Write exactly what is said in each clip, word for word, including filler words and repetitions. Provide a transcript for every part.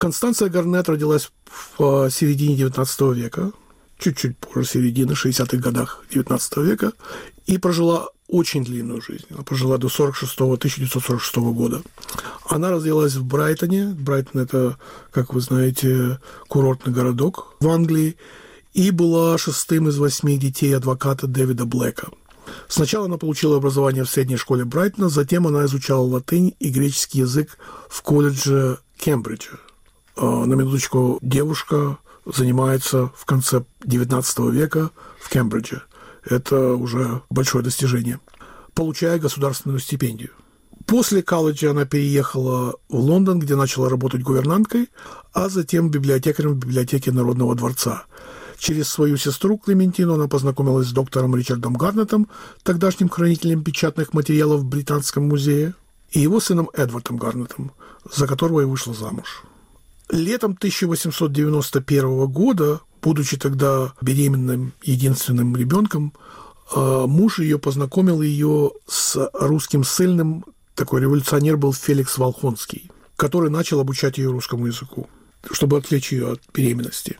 Констанция Гарнет родилась в середине девятнадцатого века, чуть-чуть позже середины, шестидесятых годах девятнадцатого века, и прожила очень длинную жизнь. Она прожила до тысяча девятьсот сорок шестого года. Она родилась в Брайтоне. Брайтон – это, как вы знаете, курортный городок в Англии. И была шестым из восьми детей адвоката Дэвида Блэка. Сначала она получила образование в средней школе Брайтона, затем она изучала латынь и греческий язык в колледже Кембриджа. На минуточку, девушка занимается в конце девятнадцатого века в Кембридже. Это уже большое достижение. Получая государственную стипендию. После колледжа она переехала в Лондон, где начала работать гувернанткой, а затем библиотекарем в библиотеке Народного дворца. Через свою сестру Клементину она познакомилась с доктором Ричардом Гарнетом, тогдашним хранителем печатных материалов в Британском музее, и его сыном Эдвардом Гарнетом, за которого и вышла замуж. Летом тысяча восемьсот девяносто первого года, будучи тогда беременным единственным ребенком, муж ее познакомил ее с русским ссыльным, такой революционер был Феликс Волхонский, который начал обучать ее русскому языку, чтобы отвлечь ее от беременности.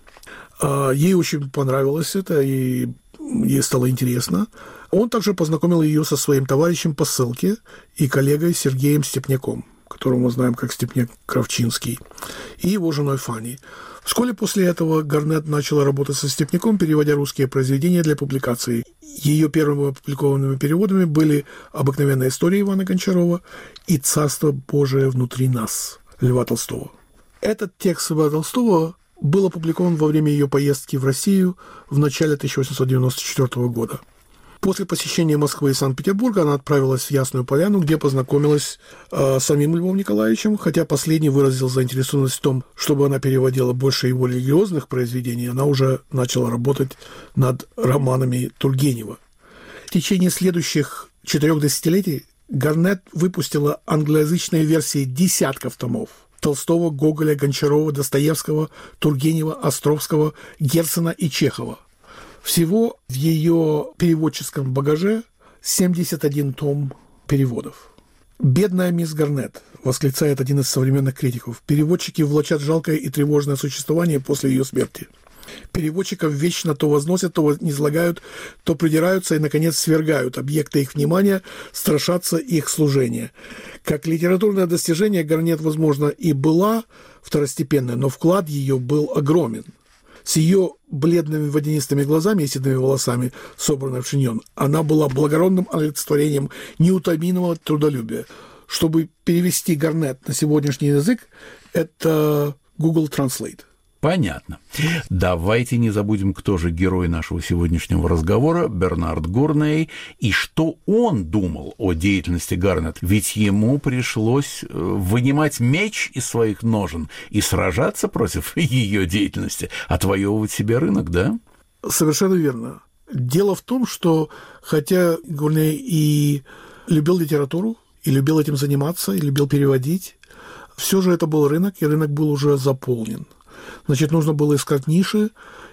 Ей очень понравилось это, и ей стало интересно. Он также познакомил ее со своим товарищем по ссылке и коллегой Сергеем Степняком, которого мы знаем как Степняк Кравчинский, и его женой Фанни. Вскоре после этого Гарнет начала работать со Степняком, переводя русские произведения для публикации. Ее первыми опубликованными переводами были «Обыкновенная история» Ивана Гончарова и «Царство Божие внутри нас» Льва Толстого. Этот текст Льва Толстого был опубликован во время ее поездки в Россию в начале тысяча восемьсот девяносто четвёртого года. После посещения Москвы и Санкт-Петербурга она отправилась в Ясную Поляну, где познакомилась э, с самим Львом Николаевичем, хотя последний выразил заинтересованность в том, чтобы она переводила больше его религиозных произведений, она уже начала работать над романами Тургенева. В течение следующих четырех десятилетий Гарнет выпустила англоязычные версии десятков томов Толстого, Гоголя, Гончарова, Достоевского, Тургенева, Островского, Герцена и Чехова. Всего в ее переводческом багаже семьдесят один том переводов. «Бедная мисс Гарнет», — восклицает один из современных критиков, «переводчики влачат жалкое и тревожное существование после ее смерти. Переводчиков вечно то возносят, то низлагают, то придираются и, наконец, свергают объекты их внимания, страшатся их служения. Как литературное достижение Гарнет, возможно, и была второстепенной, но вклад ее был огромен. С ее бледными водянистыми глазами и седыми волосами, собранной в шиньон, она была благородным олицетворением неутомимого трудолюбия. Чтобы перевести Гарнет на сегодняшний язык, это Google Translate. Понятно. Давайте не забудем, кто же герой нашего сегодняшнего разговора, Бернард Гурней, и что он думал о деятельности Гарнет. Ведь ему пришлось вынимать меч из своих ножен и сражаться против ее деятельности, отвоевывать себе рынок, да? Совершенно верно. Дело в том, что хотя Гурней и любил литературу, и любил этим заниматься, и любил переводить, все же это был рынок, и рынок был уже заполнен. Значит, нужно было искать ниши,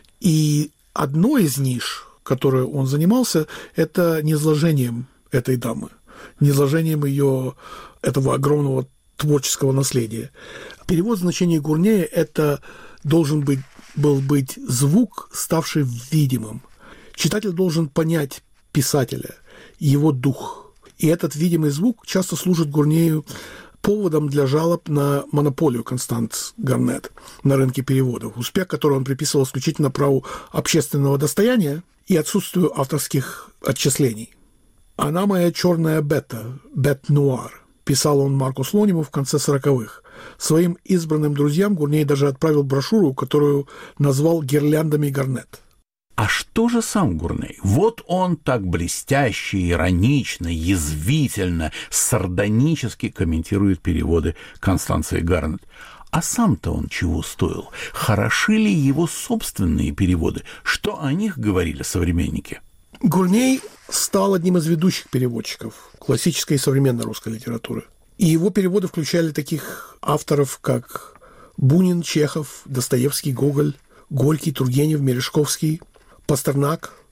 и одной из ниш, которой он занимался, это низложением этой дамы, низложением ее, этого огромного творческого наследия. Перевод значения Гурнея – это должен быть, был быть звук, ставший видимым. Читатель должен понять писателя, его дух. И этот видимый звук часто служит Гурнею поводом для жалоб на монополию Констанс Гарнет на рынке переводов, успех, который он приписывал исключительно праву общественного достояния и отсутствию авторских отчислений. «Она моя черная бета, бет-нуар», писал он Марку Слониму в конце сороковых. Своим избранным друзьям Гурней даже отправил брошюру, которую назвал «Гирляндами Гарнет». А что же сам Гурней? Вот он так блестяще, иронично, язвительно, сардонически комментирует переводы Констанции Гарнет. А сам-то он чего стоил? Хороши ли его собственные переводы? Что о них говорили современники? Гурней стал одним из ведущих переводчиков классической и современной русской литературы. И его переводы включали таких авторов, как Бунин, Чехов, Достоевский, Гоголь, Горький, Тургенев, Мережковский, Пастернак,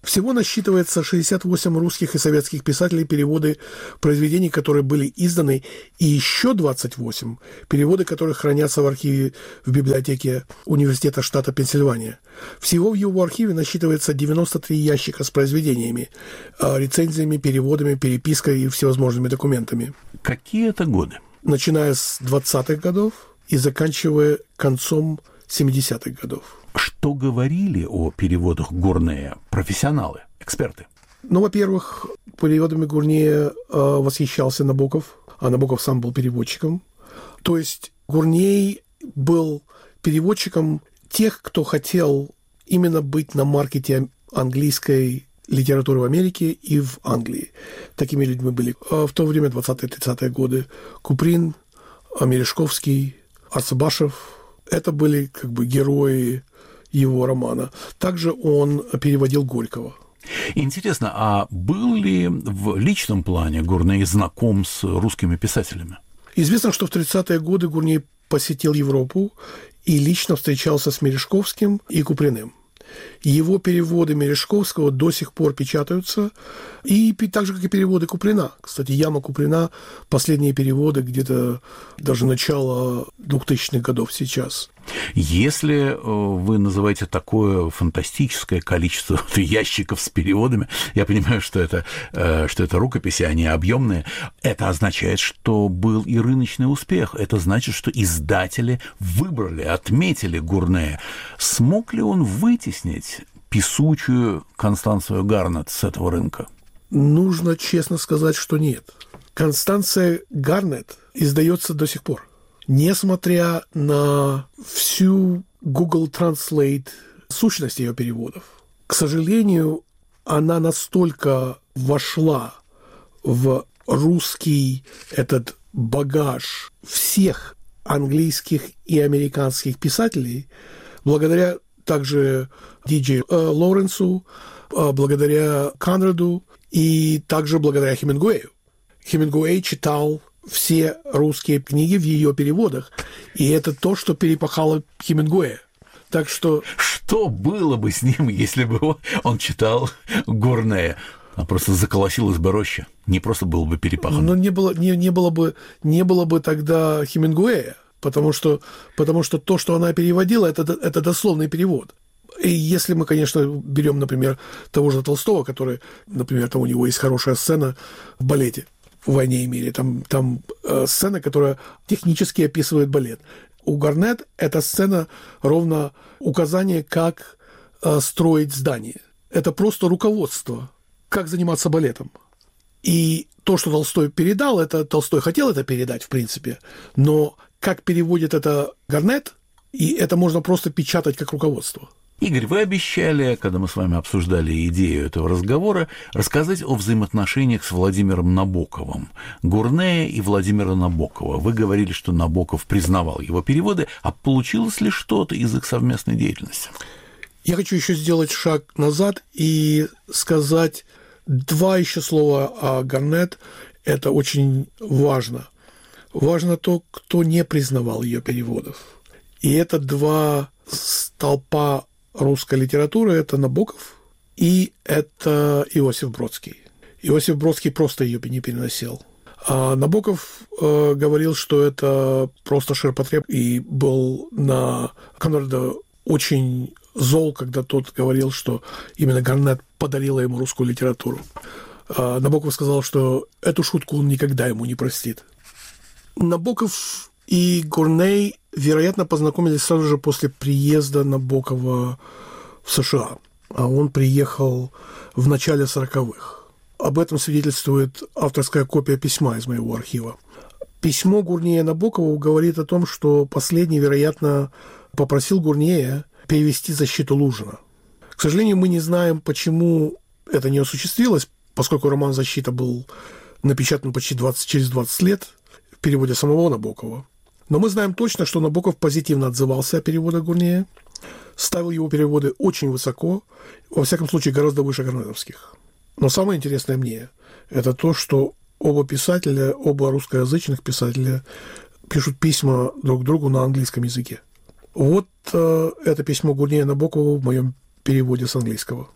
Всего насчитывается шестьдесят восемь русских и советских писателей, переводы произведений, которые были изданы, и еще двадцать восемь переводы, которые хранятся в архиве в библиотеке Университета штата Пенсильвания. Всего в его архиве насчитывается девяносто три ящика с произведениями, рецензиями, переводами, перепиской и всевозможными документами. Какие это годы? Начиная с двадцатых годов и заканчивая концом семидесятых годов. Что говорили о переводах Гурнея профессионалы, эксперты? Ну, во-первых, переводами Гурнея э, восхищался Набоков, а Набоков сам был переводчиком. То есть Гурней был переводчиком тех, кто хотел именно быть на маркете английской литературы в Америке и в Англии. Такими людьми были в то время, двадцатые-тридцатые годы, Куприн, Мережковский, Арцебашев. Это были как бы герои его романа. Также он переводил Горького. Интересно, а был ли в личном плане Гурней знаком с русскими писателями? Известно, что в тридцатые годы Гурней посетил Европу и лично встречался с Мережковским и Куприным. Его переводы Мережковского до сих пор печатаются, и так же, как и переводы Куприна. Кстати, Яма Куприна, последние переводы где-то даже начало двухтысячных годов сейчас. Если вы называете такое фантастическое количество ящиков с переводами, я понимаю, что это, что это рукописи, они объемные, это означает, что был и рыночный успех. Это значит, что издатели выбрали, отметили Гурнея. Смог ли он вытеснить писучую Констанцию Гарнет с этого рынка? Нужно честно сказать, что нет. Констанция Гарнет издается до сих пор. Несмотря на всю Google Translate сущность ее переводов, к сожалению, она настолько вошла в русский этот багаж всех английских и американских писателей, благодаря также Ди Джей Лоуренсу, благодаря Конраду и также благодаря Хемингуэю. Хемингуэй читал все русские книги в ее переводах, и это то, что перепахало Хемингуэя. Так что... Что было бы с ним, если бы он читал Гурнея? А просто заколосилась бы роща, не просто было бы перепахано. Но не было, не, не было бы, не было бы тогда Хемингуэя, потому что, потому что то, что она переводила, это, это дословный перевод. И если мы, конечно, берем, например, того же Толстого, который, например, там у него есть хорошая сцена в балете в «Войне и мире», там, там э, сцена, которая технически описывает балет. У Гарнет эта сцена ровно указание, как э, строить здание. Это просто руководство, как заниматься балетом. И то, что Толстой передал, это Толстой хотел это передать, в принципе, но как переводит это Гарнет, и это можно просто печатать как руководство. Игорь, вы обещали, когда мы с вами обсуждали идею этого разговора, рассказать о взаимоотношениях с Владимиром Набоковым, Гурнея и Владимира Набокова. Вы говорили, что Набоков признавал его переводы, а получилось ли что-то из их совместной деятельности? Я хочу еще сделать шаг назад и сказать два еще слова о Гарнет. Это очень важно. Важно то, кто не признавал ее переводов. И это два столпа русской литературы, это Набоков и это Иосиф Бродский. Иосиф Бродский просто ее не переносил. А Набоков э, говорил, что это просто ширпотреб, и был на Конрада очень зол, когда тот говорил, что именно Гарнет подарила ему русскую литературу. А Набоков сказал, что эту шутку он никогда ему не простит. Набоков и Гурней, вероятно, познакомились сразу же после приезда Набокова в США. А он приехал в начале сороковых. Об этом свидетельствует авторская копия письма из моего архива. Письмо Гурнея Набокову говорит о том, что последний, вероятно, попросил Гурнея перевести «Защиту Лужина». К сожалению, мы не знаем, почему это не осуществилось, поскольку роман «Защита» был напечатан почти двадцать, через двадцать лет в переводе самого Набокова. Но мы знаем точно, что Набоков позитивно отзывался о переводах Гурнея, ставил его переводы очень высоко, во всяком случае, гораздо выше гарнетовских. Но самое интересное мне – это то, что оба писателя, оба русскоязычных писателя пишут письма друг другу на английском языке. Вот э, это письмо Гурнея Набокову в моем переводе с английского.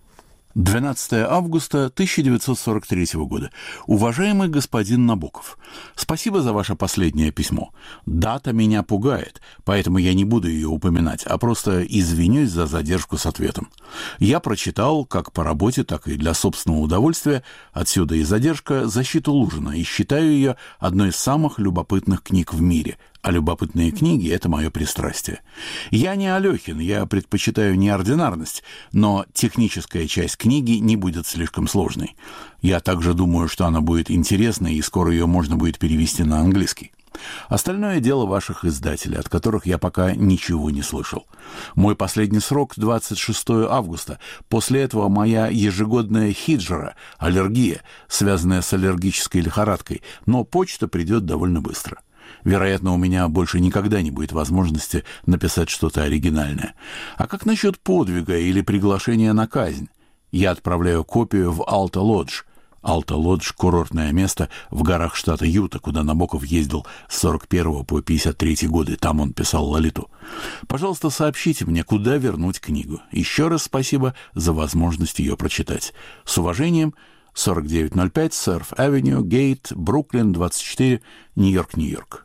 двенадцатое августа тысяча девятьсот сорок третьего года. Уважаемый господин Набоков, спасибо за ваше последнее письмо. Дата меня пугает, поэтому я не буду ее упоминать, а просто извинюсь за задержку с ответом. Я прочитал, как по работе, так и для собственного удовольствия, отсюда и задержка, «Защиту Лужина» и считаю ее одной из самых любопытных книг в мире. А любопытные книги – это мое пристрастие. Я не Алёхин, я предпочитаю неординарность, но техническая часть книги не будет слишком сложной. Я также думаю, что она будет интересной, и скоро ее можно будет перевести на английский. Остальное дело ваших издателей, от которых я пока ничего не слышал. Мой последний срок – двадцать шестое августа. После этого моя ежегодная хиджра, аллергия, связанная с аллергической лихорадкой, но почта придет довольно быстро. Вероятно, у меня больше никогда не будет возможности написать что-то оригинальное. А как насчет подвига или приглашения на казнь? Я отправляю копию в Алта-Лодж. Алта-Лодж – курортное место в горах штата Юта, куда Набоков ездил с сорок первого по пятьдесят третий годы. Там он писал «Лолиту». Пожалуйста, сообщите мне, куда вернуть книгу. Еще раз спасибо за возможность ее прочитать. С уважением, сорок девять ноль пять, Серф-Авеню, Гейт, Бруклин, двадцать четыре, Нью-Йорк, Нью-Йорк.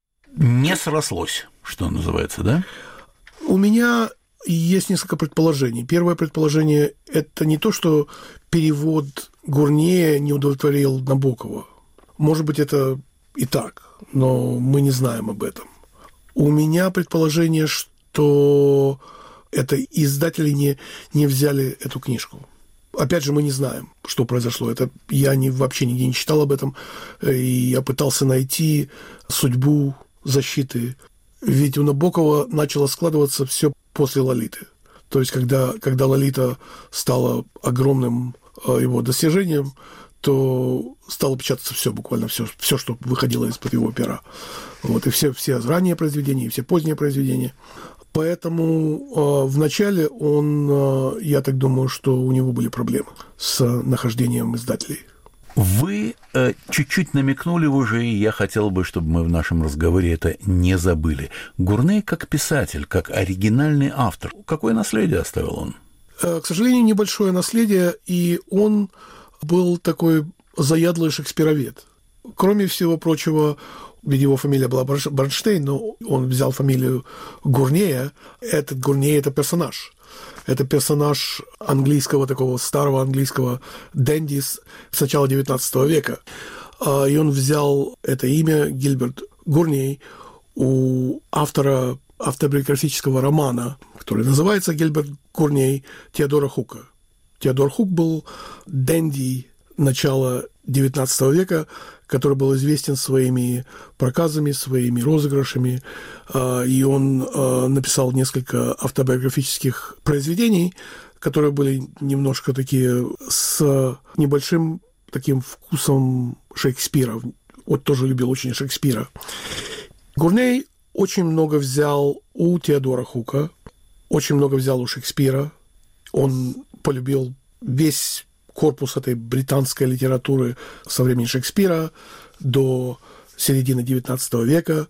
Не срослось, что называется, да? У меня есть несколько предположений. Первое предположение – это не то, что перевод Гурнея не удовлетворил Набокова. Может быть, это и так, но мы не знаем об этом. У меня предположение, что это издатели не, не взяли эту книжку. Опять же, мы не знаем, что произошло. Это я не, вообще нигде не читал об этом. И я пытался найти судьбу защиты. Ведь у Набокова начало складываться все после «Лолиты». То есть, когда, когда «Лолита» стала огромным его достижением, то стало печататься все, буквально все, все, что выходило из-под его пера. Вот, и все, все ранние произведения, и все поздние произведения. Поэтому э, вначале он, э, я так думаю, что у него были проблемы с нахождением издателей. Вы э, чуть-чуть намекнули уже, и я хотел бы, чтобы мы в нашем разговоре это не забыли. Гурней как писатель, как оригинальный автор, какое наследие оставил он? Э, к сожалению, небольшое наследие, и он был такой заядлый шекспировед. Кроме всего прочего, ведь его фамилия была Бронштейн, но он взял фамилию Гурнея. Этот Гурней – это персонаж. Это персонаж английского, такого старого английского дэнди с начала девятнадцатого века. И он взял это имя, Гильберт Гурней, у автора автобиографического романа, который называется «Гильберт Гурней», Теодора Хука. Теодор Хук был дэнди начала девятнадцатого века, который был известен своими проказами, своими розыгрышами, и он написал несколько автобиографических произведений, которые были немножко такие с небольшим таким вкусом Шекспира. Вот тоже любил очень Шекспира. Гурней очень много взял у Теодора Хука, очень много взял у Шекспира. Он полюбил весь корпус этой британской литературы со времени Шекспира до середины девятнадцатого века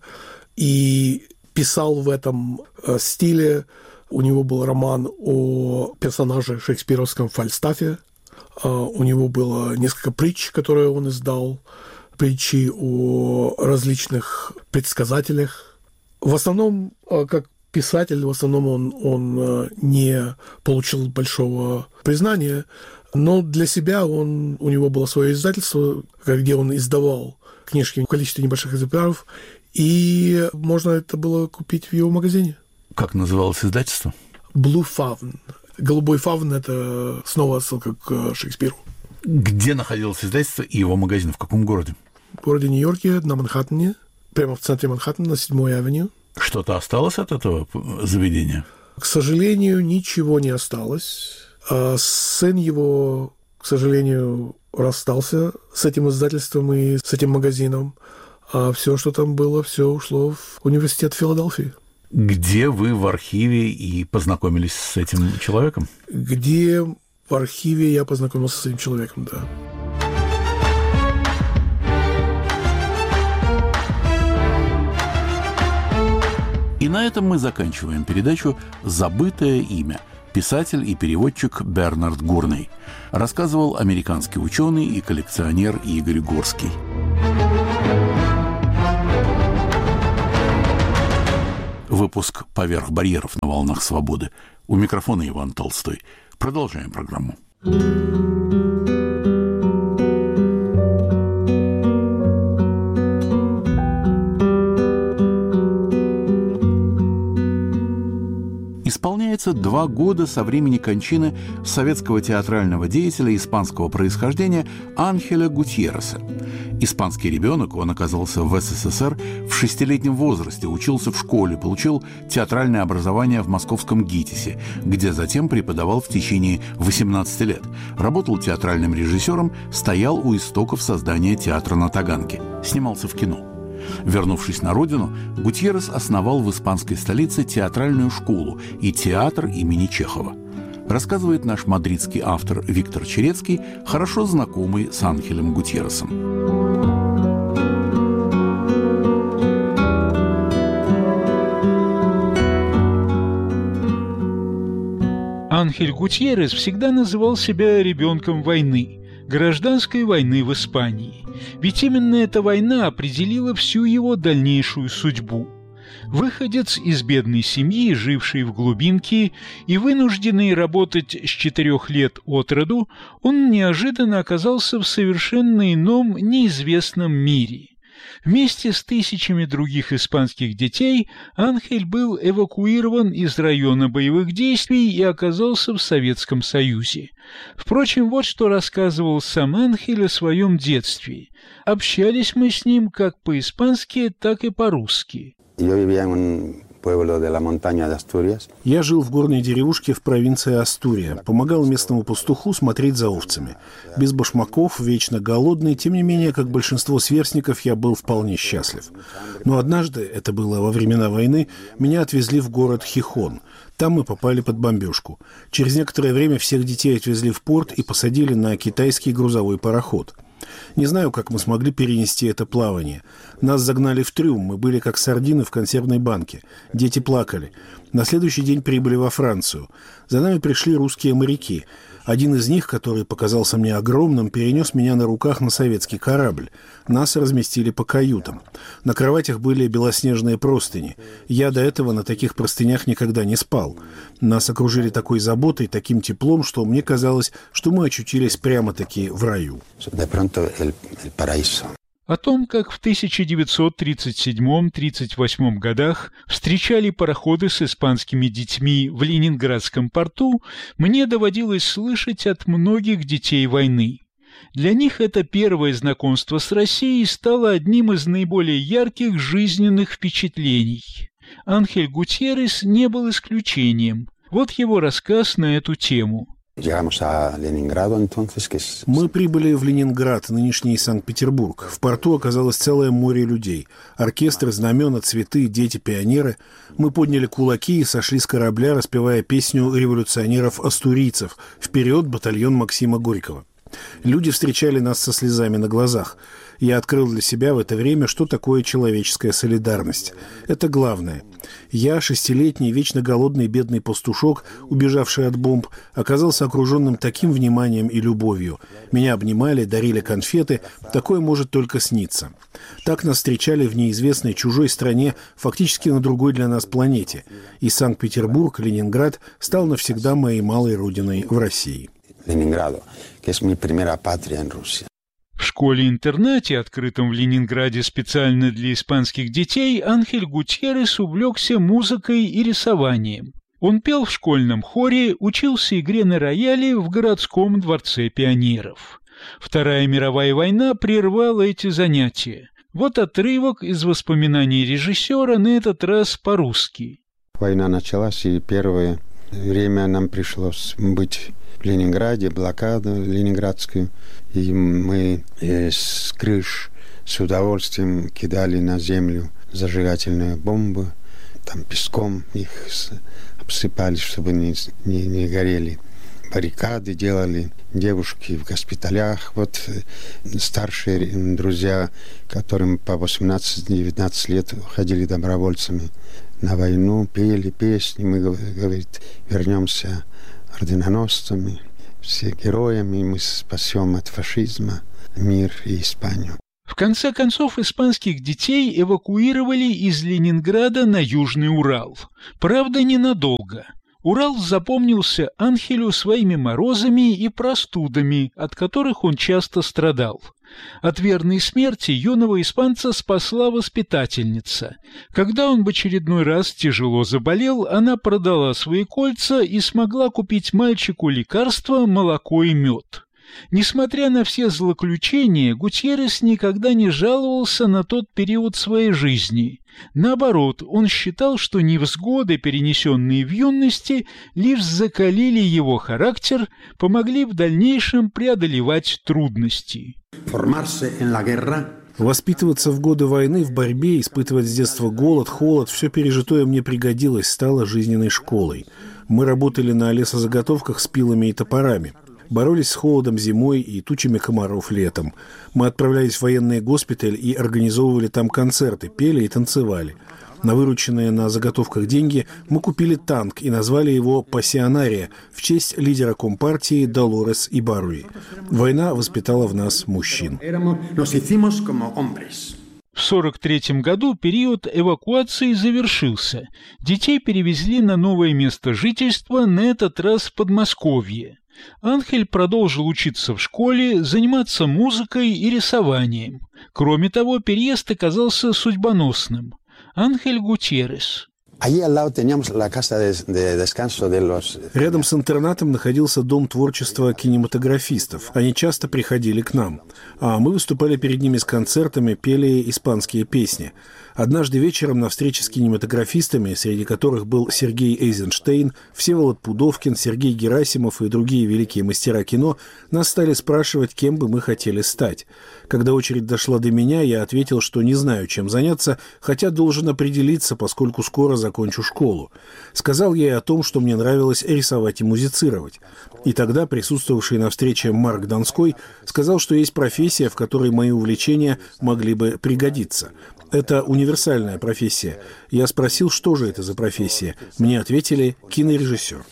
и писал в этом стиле. У него был роман о персонаже шекспировском Фальстафе. У него было несколько притч, которые он издал, притчи о различных предсказателях. В основном, как писатель, в основном он, он не получил большого признания, но для себя он, у него было свое издательство, где он издавал книжки в количестве небольших экземпляров, и можно это было купить в его магазине. Как называлось издательство? Blue Fawn. Голубой фавн – это снова отсылка к Шекспиру. Где находилось издательство и его магазин? В каком городе? В городе Нью-Йорке, на Манхэттене, прямо в центре Манхэттена, на седьмой авеню. Что-то осталось от этого заведения? К сожалению, ничего не осталось. А сын его, к сожалению, расстался с этим издательством и с этим магазином. А все, что там было, все ушло в университет Филадельфии. Где вы в архиве и познакомились с этим человеком? Где в архиве я познакомился с этим человеком, да. И на этом мы заканчиваем передачу «Забытое имя». писатель и переводчик Бернард Гурней. Рассказывал американский ученый и коллекционер Игорь Горский. Выпуск «Поверх барьеров» на волнах свободы. У микрофона Иван Толстой. Продолжаем программу. Исполняется два года со времени кончины советского театрального деятеля испанского происхождения Анхеля Гутьерреса. Испанский ребенок, он оказался в СССР в шестилетнем возрасте, учился в школе, получил театральное образование в московском ГИТИСе, где затем преподавал в течение восемнадцати лет. Работал театральным режиссером, стоял у истоков создания театра на Таганке, снимался в кино. Вернувшись на родину, Гутьеррес основал в испанской столице театральную школу и театр имени Чехова. Рассказывает наш мадридский автор Виктор Черецкий, хорошо знакомый с Анхелем Гутьерресом. Анхель Гутьеррес всегда называл себя ребенком войны, гражданской войны в Испании. Ведь именно эта война определила всю его дальнейшую судьбу. Выходец из бедной семьи, живший в глубинке и вынужденный работать с четырех лет от роду, он неожиданно оказался в совершенно ином, неизвестном мире. Вместе с тысячами других испанских детей Анхель был эвакуирован из района боевых действий и оказался в Советском Союзе. Впрочем, вот что рассказывал сам Анхель о своем детстве. Общались мы с ним как по-испански, так и по-русски. Я жил в горной деревушке в провинции Астурия, помогал местному пастуху смотреть за овцами. Без башмаков, вечно голодный, тем не менее, как большинство сверстников, я был вполне счастлив. Но однажды, это было во времена войны, меня отвезли в город Хихон. Там мы попали под бомбежку. Через некоторое время всех детей отвезли в порт и посадили на китайский грузовой пароход. Не знаю, как мы смогли перенести это плавание. Нас загнали в трюм, мы были как сардины в консервной банке. Дети плакали. На следующий день прибыли во Францию. За нами пришли русские моряки. Один из них, который показался мне огромным, перенес меня на руках на советский корабль. Нас разместили по каютам. На кроватях были белоснежные простыни. Я до этого на таких простынях никогда не спал. Нас окружили такой заботой, таким теплом, что мне казалось, что мы очутились прямо-таки в раю. О том, как в тысяча девятьсот тридцать седьмом — тридцать восьмом годах встречали пароходы с испанскими детьми в Ленинградском порту, мне доводилось слышать от многих детей войны. Для них это первое знакомство с Россией стало одним из наиболее ярких жизненных впечатлений. Анхель Гутьеррес не был исключением. Вот его рассказ на эту тему. Мы прибыли в Ленинград, нынешний Санкт-Петербург. В порту оказалось целое море людей. Оркестры, знамена, цветы, дети, пионеры. Мы подняли кулаки и сошли с корабля, распевая песню революционеров-астурийцев «Вперед, батальон Максима Горького». Люди встречали нас со слезами на глазах. Я открыл для себя в это время, что такое человеческая солидарность. Это главное. Я, шестилетний, вечно голодный бедный пастушок, убежавший от бомб, оказался окруженным таким вниманием и любовью. Меня обнимали, дарили конфеты. Такое может только сниться. Так нас встречали в неизвестной чужой стране, фактически на другой для нас планете. И Санкт-Петербург, Ленинград, стал навсегда моей малой родиной в России. Ленинграду, que es mi primera patria en Rusia. В школе-интернате, открытом в Ленинграде специально для испанских детей, Анхель Гутьеррес увлекся музыкой и рисованием. Он пел в школьном хоре, учился игре на рояле в городском дворце пионеров. Вторая мировая война прервала эти занятия. Вот отрывок из воспоминаний режиссера, на этот раз по-русски. Война началась, и первое время нам пришлось быть в Ленинграде, блокаду ленинградскую, и мы э, с крыш с удовольствием кидали на землю зажигательные бомбы, там песком их обсыпали, чтобы не, не, не горели. Баррикады делали, девушки в госпиталях, вот старшие друзья, которым по восемнадцать-девятнадцать лет ходили добровольцами, на войну, пели песни, мы, говорит, вернемся орденоносцами, все героями, мы спасем от фашизма мир и Испанию. В конце концов, испанских детей эвакуировали из Ленинграда на Южный Урал. Правда, ненадолго. Урал запомнился Анхелю своими морозами и простудами, от которых он часто страдал. От верной смерти юного испанца спасла воспитательница. Когда он в очередной раз тяжело заболел, она продала свои кольца и смогла купить мальчику лекарства, молоко и мед. Несмотря на все злоключения, Гутьеррес никогда не жаловался на тот период своей жизни. Наоборот, он считал, что невзгоды, перенесенные в юности, лишь закалили его характер, помогли в дальнейшем преодолевать трудности. Воспитываться в годы войны в борьбе, испытывать с детства голод, холод, все пережитое мне пригодилось, стало жизненной школой. Мы работали на лесозаготовках с пилами и топорами. Боролись с холодом зимой и тучами комаров летом. Мы отправлялись в военный госпиталь и организовывали там концерты, пели и танцевали. На вырученные на заготовках деньги мы купили танк и назвали его «Пассионария» в честь лидера Компартии Долорес Ибарруи. Война воспитала в нас мужчин. В сорок третьем году период эвакуации завершился. Детей перевезли на новое место жительства, на этот раз в Подмосковье. Анхель продолжил учиться в школе, заниматься музыкой и рисованием. Кроме того, переезд оказался судьбоносным. Анхель Гутьеррес. Рядом с интернатом находился дом творчества кинематографистов. Они часто приходили к нам, а мы выступали перед ними с концертами, пели испанские песни. Однажды вечером на встрече с кинематографистами, среди которых был Сергей Эйзенштейн, Всеволод Пудовкин, Сергей Герасимов и другие великие мастера кино, нас стали спрашивать, кем бы мы хотели стать. Когда очередь дошла до меня, я ответил, что не знаю, чем заняться, хотя должен определиться, поскольку скоро закончу школу. Сказал я и о том, что мне нравилось рисовать и музицировать. И тогда присутствовавший на встрече Марк Донской сказал, что есть профессия, в которой мои увлечения могли бы пригодиться. Это универсальная профессия. Я спросил, что же это за профессия. Мне ответили «кинорежиссер».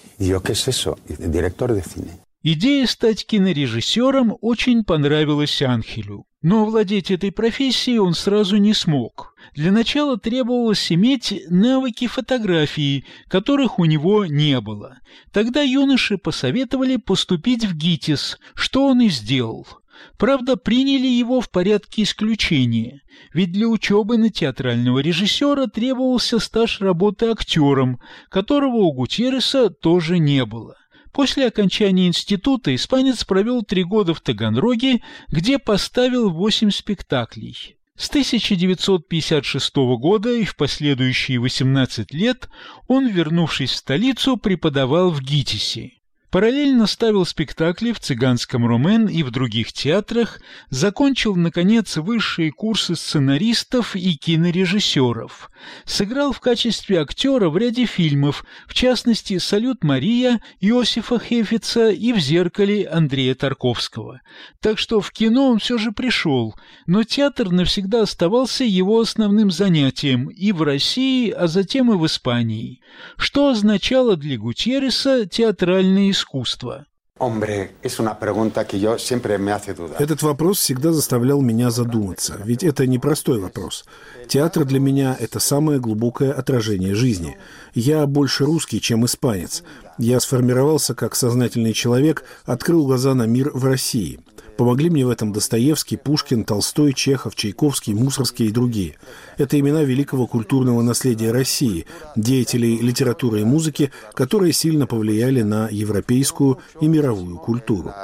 Идея стать кинорежиссером очень понравилась Анхелю. Но овладеть этой профессией он сразу не смог. Для начала требовалось иметь навыки фотографии, которых у него не было. Тогда юноше посоветовали поступить в ГИТИС, что он и сделал. Правда, приняли его в порядке исключения, ведь для учебы на театрального режиссера требовался стаж работы актером, которого у Гутьерреса тоже не было. После окончания института испанец провел три года в Таганроге, где поставил восемь спектаклей. С тысяча девятьсот пятьдесят шестого года и в последующие восемнадцать лет он, вернувшись в столицу, преподавал в ГИТИСе. Параллельно ставил спектакли в «Цыганском Ромен» и в других театрах, закончил, наконец, высшие курсы сценаристов и кинорежиссеров. Сыграл в качестве актера в ряде фильмов, в частности «Салют Мария» Иосифа Хефица и «В зеркале» Андрея Тарковского. Так что в кино он все же пришел, но театр навсегда оставался его основным занятием и в России, а затем и в Испании. Что означало для Гутьерреса театральное искусство? Искусство. Этот вопрос всегда заставлял меня задуматься, ведь это непростой вопрос. Театр для меня – это самое глубокое отражение жизни. Я больше русский, чем испанец. Я сформировался как сознательный человек, открыл глаза на мир в России. Помогли мне в этом Достоевский, Пушкин, Толстой, Чехов, Чайковский, Мусорский и другие. Это имена великого культурного наследия России, деятелей литературы и музыки, которые сильно повлияли на европейскую и мировую культуру.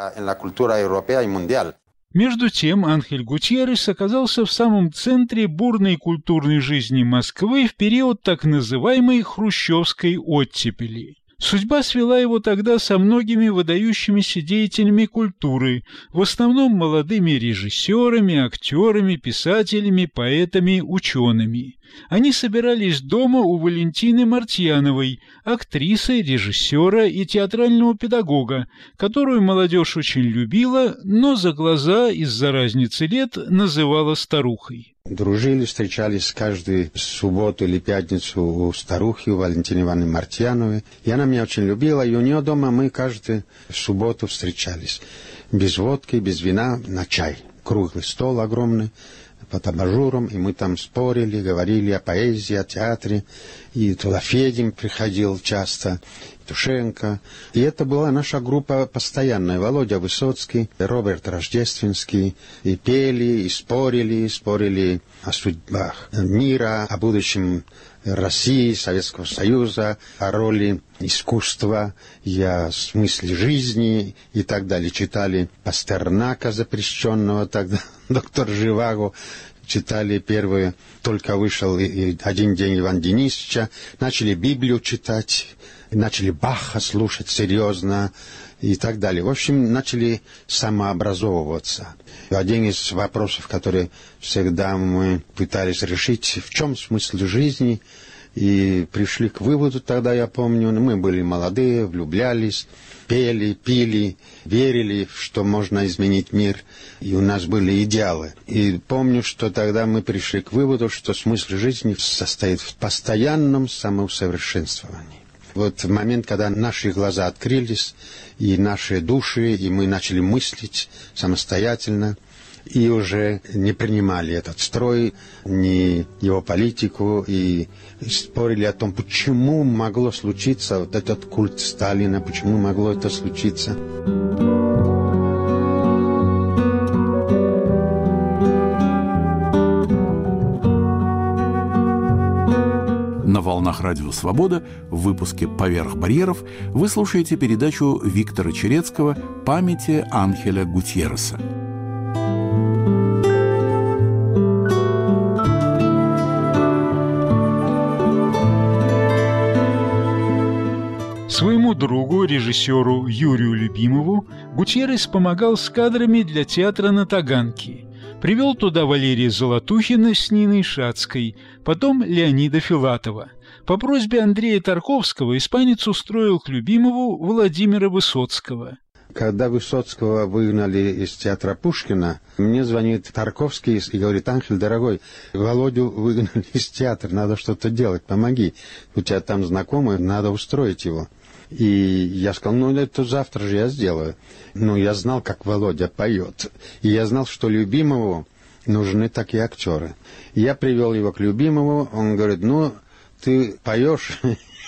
Между тем Анхель Гутьеррес оказался в самом центре бурной культурной жизни Москвы в период так называемой хрущевской оттепели. Судьба свела его тогда со многими выдающимися деятелями культуры, в основном молодыми режиссерами, актерами, писателями, поэтами, учеными. Они собирались дома у Валентины Мартьяновой, актрисы, режиссера и театрального педагога, которую молодежь очень любила, но за глаза из-за разницы лет называла старухой. дружили, встречались каждую субботу или пятницу у старухи, у Валентины Ивановны Мартьяновой. И она меня очень любила, и у нее дома мы каждую субботу встречались. Без водки, без вина, на чай. Круглый стол огромный, под абажуром, и мы там спорили, говорили о поэзии, о театре. И туда Федин приходил часто, Тушенко. И это была наша группа постоянная. Володя Высоцкий, Роберт Рождественский. И пели, и спорили, и спорили о судьбах мира, о будущем России, Советского Союза, о роли искусства и о смысле жизни и так далее. Читали Пастернака, запрещенного тогда, доктор Живаго. Читали первые, только вышел «Один день» Ивана Денисовича. Начали Библию читать, начали Баха слушать серьезно и так далее. В общем, начали самообразовываться. Один из вопросов, который всегда мы пытались решить, в чем смысл жизни, и пришли к выводу тогда, я помню, мы были молодые, влюблялись, пели, пили, верили, что можно изменить мир, и у нас были идеалы. И помню, что тогда мы пришли к выводу, что смысл жизни состоит в постоянном самоусовершенствовании. Вот в момент, когда наши глаза открылись, и наши души, и мы начали мыслить самостоятельно, и уже не принимали этот строй, ни его политику, и спорили о том, почему могло случиться вот этот культ Сталина, почему могло это случиться. На волнах Радио Свобода в выпуске «Поверх барьеров» вы слушаете передачу Виктора Черецкого «Памяти Анхеля Гутьерреса». Своему другу, режиссеру Юрию Любимову, Гутьеррес помогал с кадрами для театра на Таганке. Привел туда Валерия Золотухина с Ниной Шацкой, потом Леонида Филатова. По просьбе Андрея Тарковского испанец устроил к Любимову Владимира Высоцкого. Когда Высоцкого выгнали из театра Пушкина, мне звонит Тарковский и говорит: «Анхель, дорогой, Володю выгнали из театра, надо что-то делать, помоги. У тебя там знакомый, надо устроить его». И я сказал: ну, это завтра же я сделаю. Ну, я знал, как Володя поет. И я знал, что Любимову нужны такие актеры. И я привел его к Любимову, он говорит: ну, ты поешь?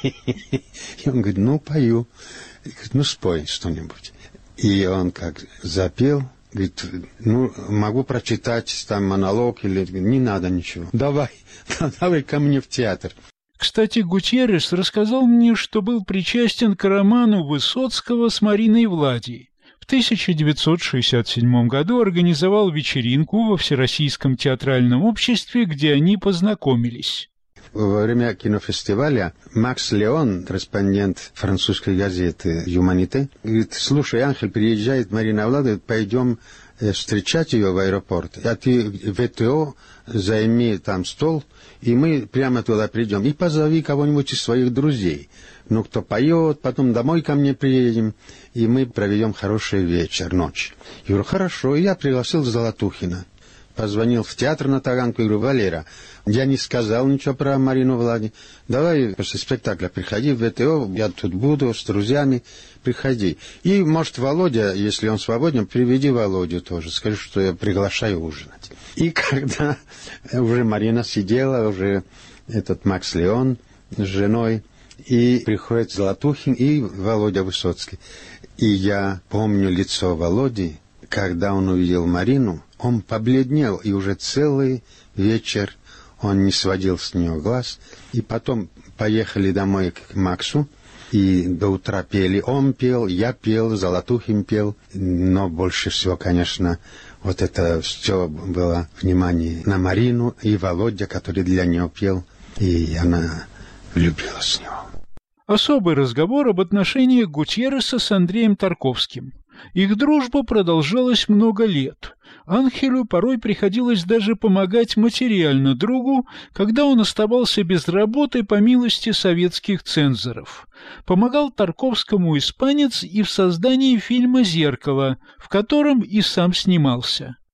И он говорит: ну, пою. И говорит: ну, спой что-нибудь. И он как запел, говорит: ну, могу прочитать там монолог или... Не надо ничего. Давай, давай ко мне в театр. Кстати, Гутьеррес рассказал мне, что был причастен к роману Высоцкого с Мариной Влади. В тысяча девятьсот шестьдесят седьмом году организовал вечеринку во Всероссийском театральном обществе, где они познакомились. Во время кинофестиваля Макс Леон, корреспондент французской газеты «Юманите», говорит: слушай, Анхель, приезжает Марина Влада, пойдем встречать ее в аэропорт, а ты в ВТО займи там стол, и мы прямо туда придем. И позови кого-нибудь из своих друзей. Ну, кто поет, потом домой ко мне приедем, и мы проведем хороший вечер, ночь. Я говорю: хорошо. И я пригласил Золотухина. Позвонил в театр на Таганку и говорю: Валера, я не сказал ничего про Марину Влади. Давай после спектакля приходи в ВТО, я тут буду с друзьями, приходи. И, может, Володя, если он свободен, приведи Володю тоже, скажи, что я приглашаю ужинать. И когда уже Марина сидела, уже этот Макс Леон с женой, и приходит Золотухин и Володя Высоцкий. И я помню лицо Володи, когда он увидел Марину, он побледнел, и уже целый вечер он не сводил с нее глаз. И потом поехали домой к Максу, и до утра пели. Он пел, я пел, Золотухин пел. Но больше всего, конечно, вот это все было внимание на Марину и Володя, который для нее пел. И она влюбилась в него. Особый разговор об отношениях Гутьерреса с Андреем Тарковским. Их дружба продолжалась много лет. Анхелю порой приходилось даже помогать материально другу, когда он оставался без работы по милости советских цензоров. Помогал Тарковскому испанец и в создании фильма «Зеркало», в котором и сам снимался.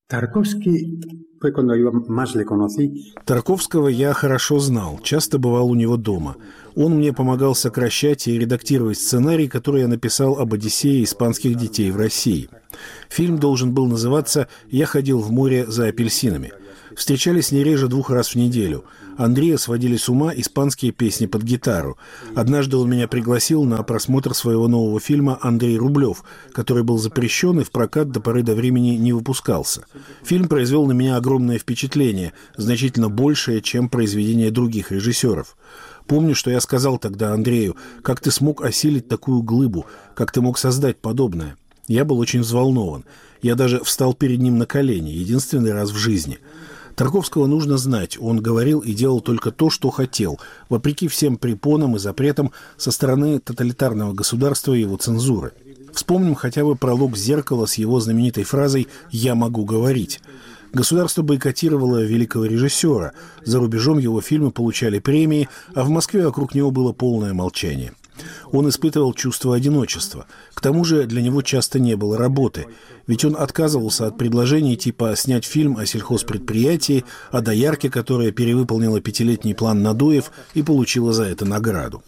Тарковский, cuando yo más le conocí. Тарковского я хорошо знал, часто бывал у него дома. Он мне помогал сокращать и редактировать сценарий, который я написал об Одиссее испанских детей в России. Фильм должен был называться «Я ходил в море за апельсинами». Встречались не реже двух раз в неделю. Андрея сводили с ума испанские песни под гитару. Однажды он меня пригласил на просмотр своего нового фильма «Андрей Рублев», который был запрещен и в прокат до поры до времени не выпускался. Фильм произвел на меня огромное впечатление, значительно большее, чем произведения других режиссеров. Помню, что я сказал тогда Андрею: «Как ты смог осилить такую глыбу? Как ты мог создать подобное?» Я был очень взволнован. Я даже встал перед ним на колени, единственный раз в жизни. Тарковского нужно знать. Он говорил и делал только то, что хотел, вопреки всем препонам и запретам со стороны тоталитарного государства и его цензуры. Вспомним хотя бы пролог «Зеркала» с его знаменитой фразой «Я могу говорить». Государство бойкотировало великого режиссера. За рубежом его фильмы получали премии, а в Москве вокруг него было полное молчание. Он испытывал чувство одиночества. К тому же для него часто не было работы. Ведь он отказывался от предложений типа снять фильм о сельхозпредприятии, о доярке, которая перевыполнила пятилетний план надоев и получила за это награду.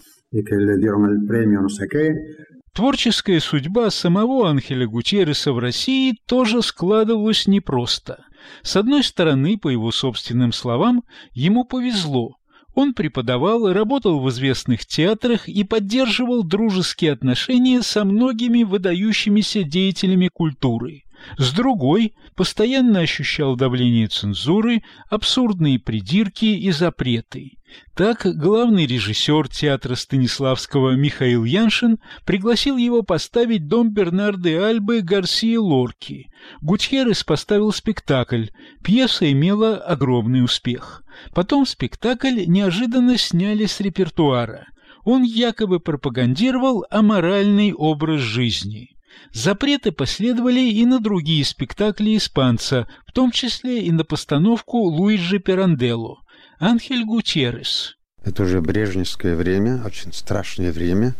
Творческая судьба самого Анхеля Гутьерреса в России тоже складывалась непросто. С одной стороны, по его собственным словам, ему повезло. Он преподавал, работал в известных театрах и поддерживал дружеские отношения со многими выдающимися деятелями культуры. С другой, постоянно ощущал давление цензуры, абсурдные придирки и запреты. Так, главный режиссер театра Станиславского Михаил Яншин пригласил его поставить «Дом Бернарда и Альбы» Гарсия Лорки. Гутьеррес поставил спектакль. Пьеса имела огромный успех. Потом спектакль неожиданно сняли с репертуара. Он якобы пропагандировал аморальный образ жизни. Запреты последовали и на другие спектакли испанца, в том числе и на постановку Луиджи Пиранделло. Анхель Гутьеррес. Это уже брежневское время, очень страшное время.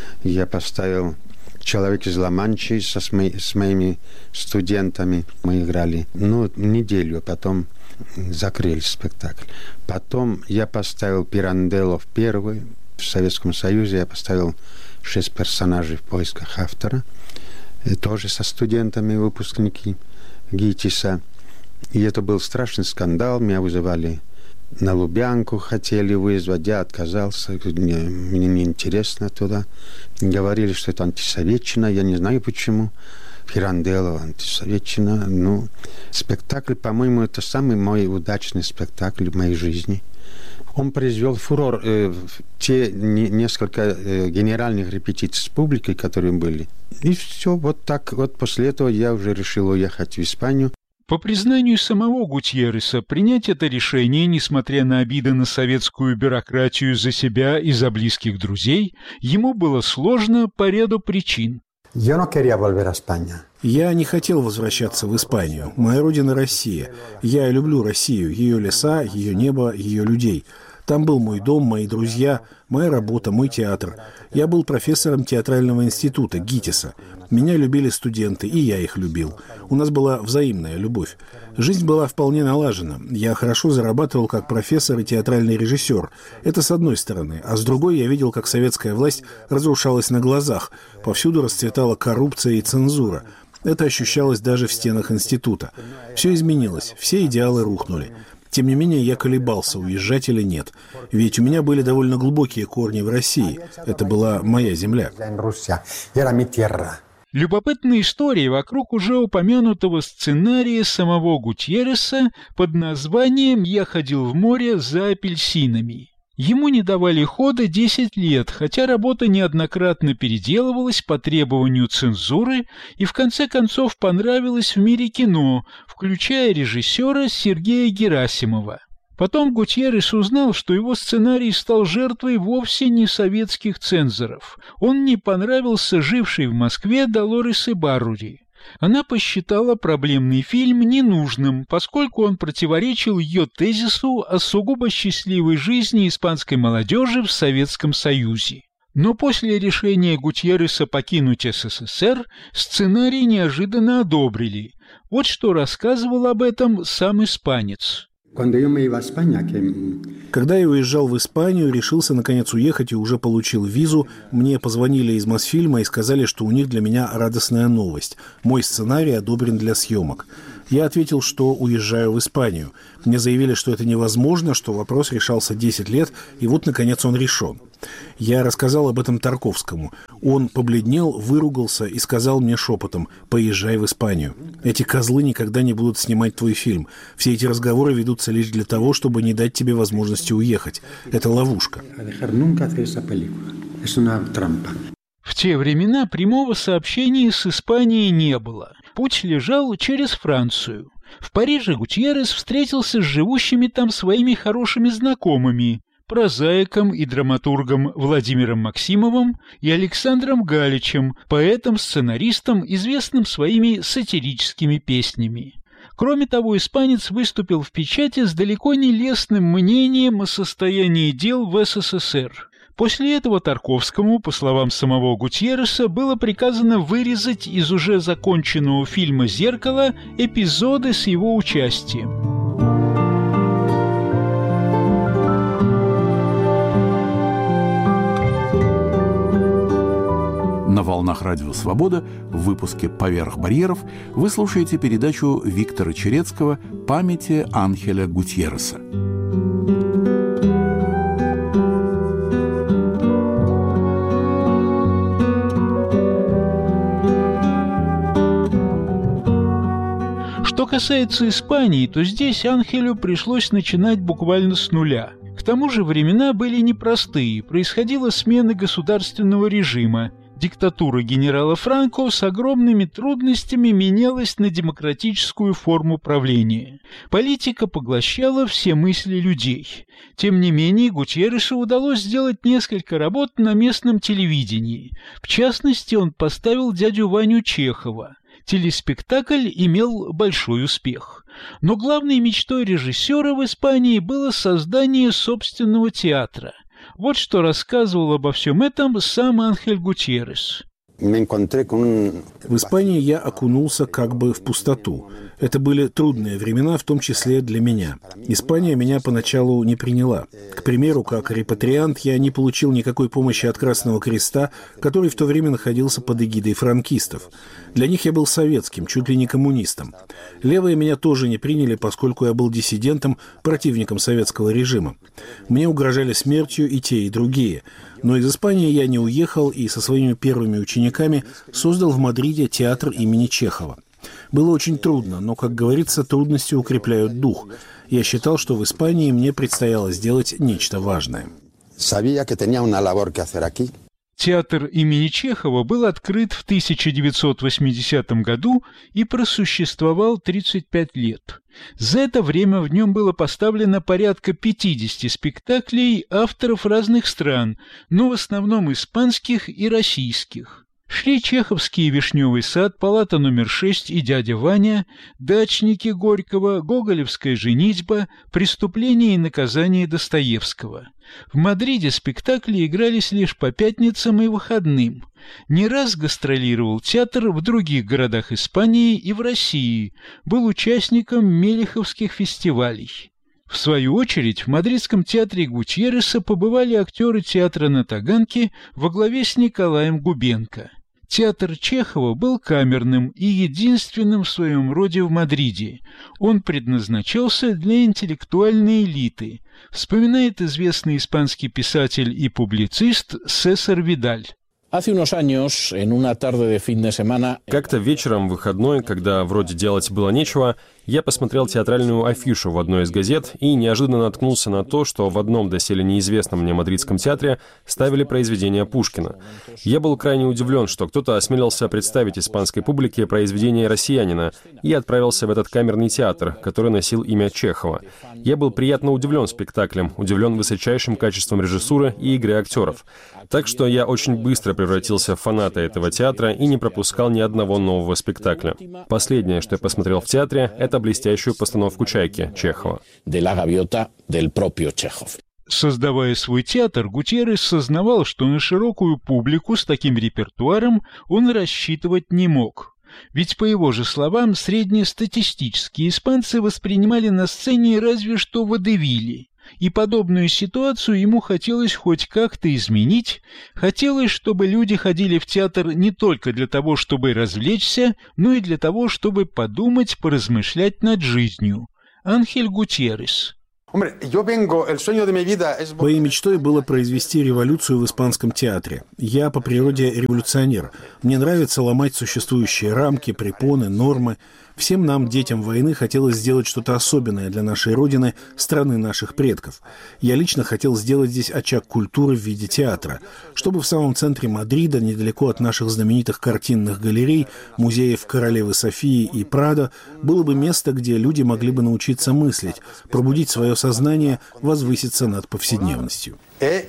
Я поставил «Человек из Ла-Манчи» со, с, мои, с моими студентами. Мы играли ну, неделю, потом закрыли спектакль. Потом я поставил Пиранделло в первый. В Советском Союзе я поставил шесть персонажей в поисках автора. И тоже со студентами, выпускники ГИТИСа. И это был страшный скандал. Меня вызывали на Лубянку, хотели вызвать. Я отказался. Мне, мне неинтересно туда. Говорили, что это антисоветчина. Я не знаю почему. Пиранделло, антисоветчина. Ну, спектакль, по-моему, это самый мой удачный спектакль в моей жизни. Он произвел фурор. Э, те не, несколько э, генеральных репетиций с публикой, которые были. И все, вот так. Вот после этого я уже решил уехать в Испанию. По признанию самого Гутьерреса, принять это решение, несмотря на обиды на советскую бюрократию за себя и за близких друзей, ему было сложно по ряду причин. Я не хотел возвращаться в Испанию. Моя родина — Россия. Я люблю Россию, ее леса, ее небо, ее людей. Там был мой дом, мои друзья, моя работа, мой театр. Я был профессором театрального института ГИТИСа. Меня любили студенты, и я их любил. У нас была взаимная любовь. Жизнь была вполне налажена. Я хорошо зарабатывал как профессор и театральный режиссер. Это с одной стороны. А с другой я видел, как советская власть разрушалась на глазах. Повсюду расцветала коррупция и цензура. Это ощущалось даже в стенах института. Все изменилось, все идеалы рухнули. Тем не менее, я колебался, уезжать или нет. Ведь у меня были довольно глубокие корни в России. Это была моя земля. Любопытная история вокруг уже упомянутого сценария самого Гутьерреса под названием «Я ходил в море за апельсинами». Ему не давали хода десять лет, хотя работа неоднократно переделывалась по требованию цензуры и в конце концов понравилась в мире кино, включая режиссера Сергея Герасимова. Потом Гутьеррес узнал, что его сценарий стал жертвой вовсе не советских цензоров. Он не понравился жившей в Москве Долорес Ибаррури. Она посчитала проблемный фильм ненужным, поскольку он противоречил ее тезису о сугубо счастливой жизни испанской молодежи в Советском Союзе. Но после решения Гутьерреса покинуть СССР сценарий неожиданно одобрили. Вот что рассказывал об этом сам испанец. Когда я уезжал в Испанию, решился наконец уехать и уже получил визу, мне позвонили из Мосфильма и сказали, что у них для меня радостная новость. Мой сценарий одобрен для съемок. Я ответил, что уезжаю в Испанию. Мне заявили, что это невозможно, что вопрос решался десять лет, и вот, наконец, он решен. Я рассказал об этом Тарковскому. Он побледнел, выругался и сказал мне шепотом: «Поезжай в Испанию. Эти козлы никогда не будут снимать твой фильм. Все эти разговоры ведутся лишь для того, чтобы не дать тебе возможности уехать. Это ловушка». В те времена прямого сообщения с Испанией не было. Путь лежал через Францию. В Париже Гутьеррес встретился с живущими там своими хорошими знакомыми, прозаиком и драматургом Владимиром Максимовым и Александром Галичем, поэтом-сценаристом, известным своими сатирическими песнями. Кроме того, испанец выступил в печати с далеко не лестным мнением о состоянии дел в СССР. После этого Тарковскому, по словам самого Гутьерреса, было приказано вырезать из уже законченного фильма «Зеркало» эпизоды с его участием. На волнах Радио Свобода в выпуске «Поверх барьеров» вы слушаете передачу Виктора Черецкого «Памяти Анхеля Гутьерреса». Что касается Испании, то здесь Анхелю пришлось начинать буквально с нуля. К тому же времена были непростые, происходила смена государственного режима. Диктатура генерала Франко с огромными трудностями менялась на демократическую форму правления. Политика поглощала все мысли людей. Тем не менее, Гутьерресу удалось сделать несколько работ на местном телевидении. В частности, он поставил «Дядю Ваню» Чехова. Телеспектакль имел большой успех. Но главной мечтой режиссера в Испании было создание собственного театра. Вот что рассказывал обо всем этом сам Анхель Гутьеррес. В Испании я окунулся как бы в пустоту. Это были трудные времена, в том числе для меня. Испания меня поначалу не приняла. К примеру, как репатриант я не получил никакой помощи от Красного Креста, который в то время находился под эгидой франкистов. Для них я был советским, чуть ли не коммунистом. Левые меня тоже не приняли, поскольку я был диссидентом, противником советского режима. Мне угрожали смертью и те, и другие. Но из Испании я не уехал и со своими первыми учениками создал в Мадриде театр имени Чехова. Было очень трудно, но, как говорится, трудности укрепляют дух. Я считал, что в Испании мне предстояло сделать нечто важное. Театр имени Чехова был открыт в тысяча девятьсот восьмидесятом году и просуществовал тридцать пять лет. За это время в нем было поставлено порядка пятидесяти спектаклей авторов разных стран, но в основном испанских и российских. Шли чеховский «Вишневый сад», «Палата номер шесть» и «Дядя Ваня», «Дачники» Горького, «Гоголевская женитьба», «Преступление и наказание» Достоевского. В Мадриде спектакли игрались лишь по пятницам и выходным. Не раз гастролировал театр в других городах Испании и в России, был участником мелиховских фестивалей. В свою очередь, в мадридском театре Гутьерреса побывали актеры театра на Таганке во главе с Николаем Губенко. Театр Чехова был камерным и единственным в своем роде в Мадриде. Он предназначался для интеллектуальной элиты, вспоминает известный испанский писатель и публицист Сесар Видаль. Как-то вечером в выходной, когда вроде делать было нечего, я посмотрел театральную афишу в одной из газет и неожиданно наткнулся на то, что в одном доселе неизвестном мне мадридском театре ставили произведения Пушкина. Я был крайне удивлен, что кто-то осмелился представить испанской публике произведение россиянина, и отправился в этот камерный театр, который носил имя Чехова. Я был приятно удивлен спектаклем, удивлен высочайшим качеством режиссуры и игры актеров. Так что я очень быстро превратился в фаната этого театра и не пропускал ни одного нового спектакля. Последнее, что я посмотрел в театре, это блестящую постановку «Чайки» Чехова. Создавая свой театр, Гутьеррес сознавал, что на широкую публику с таким репертуаром он рассчитывать не мог. Ведь, по его же словам, среднестатистические испанцы воспринимали на сцене разве что водевили. И подобную ситуацию ему хотелось хоть как-то изменить, хотелось, чтобы люди ходили в театр не только для того, чтобы развлечься, но и для того, чтобы подумать, поразмышлять над жизнью. Анхель Гутьеррес. Моей мечтой было произвести революцию в испанском театре. Я по природе революционер. Мне нравится ломать существующие рамки, препоны, нормы. Всем нам, детям войны, хотелось сделать что-то особенное для нашей Родины, страны наших предков. Я лично хотел сделать здесь очаг культуры в виде театра, чтобы в самом центре Мадрида, недалеко от наших знаменитых картинных галерей, музеев Королевы Софии и Прадо, было бы место, где люди могли бы научиться мыслить, пробудить свое сознание, возвыситься над повседневностью.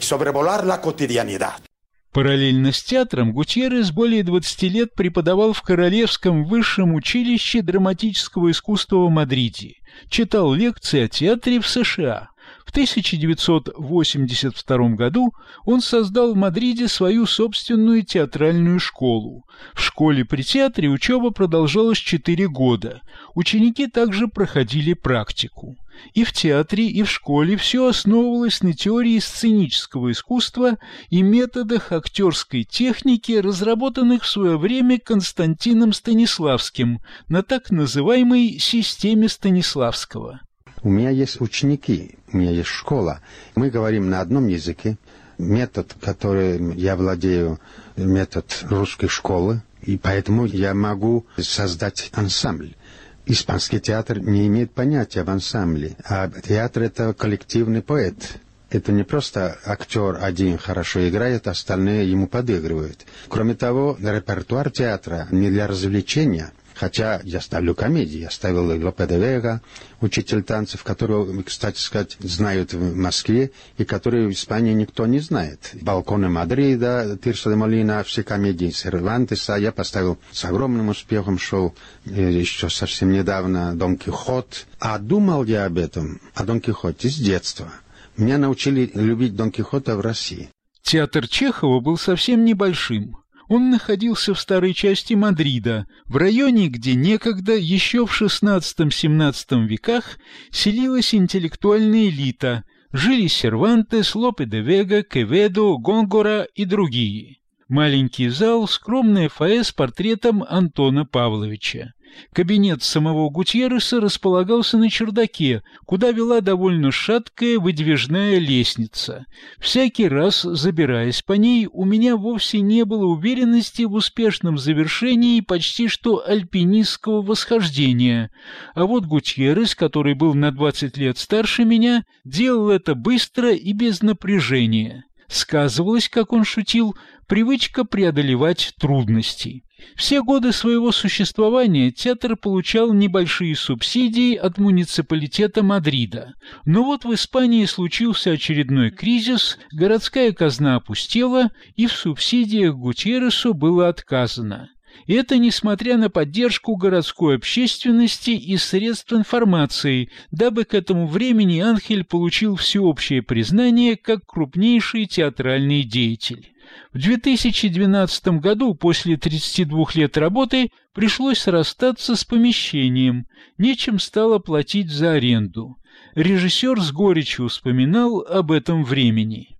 Параллельно с театром Гутьеррес более двадцати лет преподавал в Королевском высшем училище драматического искусства в Мадриде, читал лекции о театре в США. В тысяча девятьсот восемьдесят втором году он создал в Мадриде свою собственную театральную школу. В школе при театре учеба продолжалась четыре года. Ученики также проходили практику. И в театре, и в школе все основывалось на теории сценического искусства и методах актерской техники, разработанных в свое время Константином Станиславским на так называемой системе Станиславского. У меня есть ученики, у меня есть школа. Мы говорим на одном языке. Метод, который я владею, метод русской школы, и поэтому я могу создать ансамбль. Испанский театр не имеет понятия об ансамбле, а театр — это коллективный поэт. Это не просто актер один хорошо играет, остальные ему подыгрывают. Кроме того, репертуар театра не для развлечения. Хотя я ставлю комедии, я ставил Лопе де Вега, учитель танцев, которого, кстати сказать, знают в Москве и который в Испании никто не знает. «Балконы Мадрида», «Тирсо де Молина», все комедии Сервантеса я поставил с огромным успехом, шел еще совсем недавно «Дон Кихот». А думал я об этом, о Дон Кихоте с детства. Меня научили любить Дон Кихота в России. Театр Чехова был совсем небольшим. Он находился в старой части Мадрида, в районе, где некогда, еще в шестнадцатом-семнадцатом веках, селилась интеллектуальная элита, жили Сервантес, Лопе де Вега, Кеведо, Гонгора и другие. Маленький зал, скромное фойе с портретом Антона Павловича. Кабинет самого Гутьерреса располагался на чердаке, куда вела довольно шаткая выдвижная лестница. Всякий раз, забираясь по ней, у меня вовсе не было уверенности в успешном завершении почти что альпинистского восхождения. А вот Гутьеррес, который был на двадцать лет старше меня, делал это быстро и без напряжения. Сказывалась, как он шутил, привычка преодолевать трудности. Все годы своего существования театр получал небольшие субсидии от муниципалитета Мадрида. Но вот в Испании случился очередной кризис, городская казна опустела, и в субсидиях Гутьерресу было отказано. И это несмотря на поддержку городской общественности и средств информации, дабы к этому времени Анхель получил всеобщее признание как крупнейший театральный деятель. В две тысячи двенадцатом году, после тридцати двух лет работы, пришлось расстаться с помещением, нечем стало платить за аренду. Режиссер с горечью вспоминал об этом времени.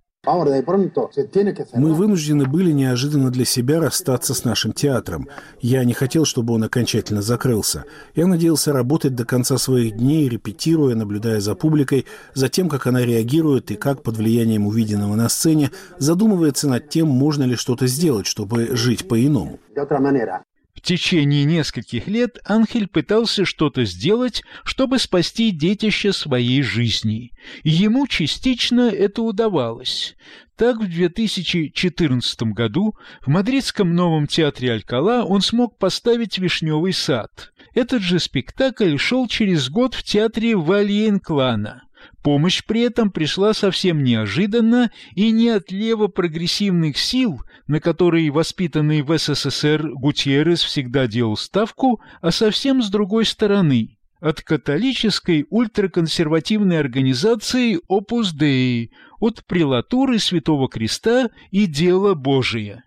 Мы вынуждены были неожиданно для себя расстаться с нашим театром. Я не хотел, чтобы он окончательно закрылся. Я надеялся работать до конца своих дней, репетируя, наблюдая за публикой, за тем, как она реагирует и как под влиянием увиденного на сцене задумывается над тем, можно ли что-то сделать, чтобы жить по-иному. В течение нескольких лет Анхель пытался что-то сделать, чтобы спасти детище своей жизни. И ему частично это удавалось. Так, в две тысячи четырнадцатом году в мадридском новом театре Алькала он смог поставить «Вишневый сад». Этот же спектакль шел через год в театре Валье-Инклана. Помощь при этом пришла совсем неожиданно и не от лево-прогрессивных сил, на которые воспитанный в СССР Гутьеррес всегда делал ставку, а совсем с другой стороны – от католической ультраконсервативной организации Opus Dei, от прелатуры Святого Креста и Дело Божие.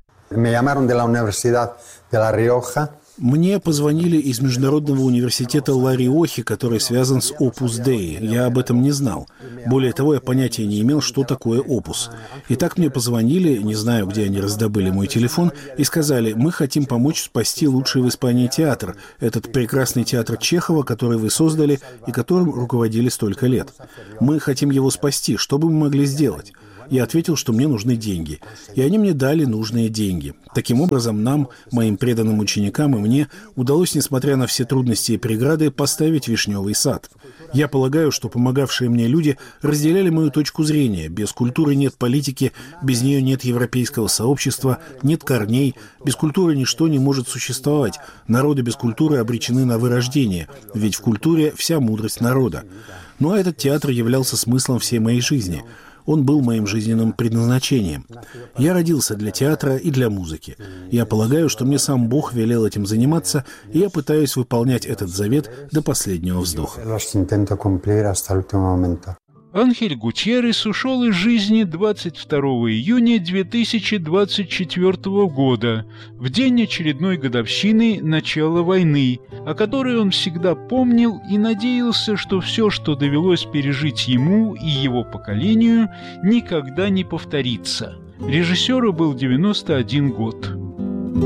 Мне позвонили из Международного университета Ла-Риохи, который связан с Opus Dei. Я об этом не знал. Более того, я понятия не имел, что такое Opus. И так мне позвонили, не знаю, где они раздобыли мой телефон, и сказали: мы хотим помочь спасти лучший в Испании театр, этот прекрасный театр Чехова, который вы создали и которым руководили столько лет. Мы хотим его спасти. Что бы мы могли сделать? Я ответил, что мне нужны деньги. И они мне дали нужные деньги. Таким образом, нам, моим преданным ученикам и мне, удалось, несмотря на все трудности и преграды, поставить вишневый сад. Я полагаю, что помогавшие мне люди разделяли мою точку зрения. Без культуры нет политики, без нее нет европейского сообщества, нет корней. Без культуры ничто не может существовать. Народы без культуры обречены на вырождение, ведь в культуре вся мудрость народа. Ну а этот театр являлся смыслом всей моей жизни. Он был моим жизненным предназначением. Я родился для театра и для музыки. Я полагаю, что мне сам Бог велел этим заниматься, и я пытаюсь выполнять этот завет до последнего вздоха. Анхель Гутьеррес ушел из жизни двадцать второго июня две тысячи двадцать четвёртого года, в день очередной годовщины начала войны, о которой он всегда помнил и надеялся, что все, что довелось пережить ему и его поколению, никогда не повторится. Режиссеру был девяносто один год.